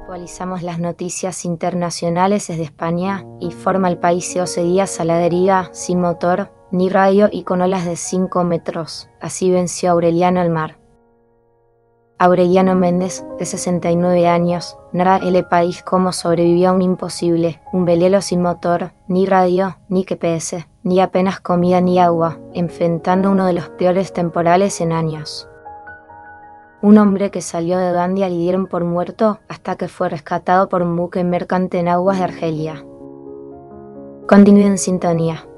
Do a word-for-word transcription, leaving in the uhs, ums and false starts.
Actualizamos las noticias internacionales desde España. Informa el país doce días a la deriva, sin motor, ni radio y con olas de cinco metros. Así venció Aureliano al mar. Aureliano Méndez, de sesenta y nueve años, narra el país cómo sobrevivió a un imposible, un velero sin motor, ni radio, ni G P S, ni apenas comida ni agua, enfrentando uno de los peores temporales en años. Un hombre que salió de Gandia le dieron por muerto hasta que fue rescatado por un buque mercante en aguas de Argelia. Continúe en sintonía.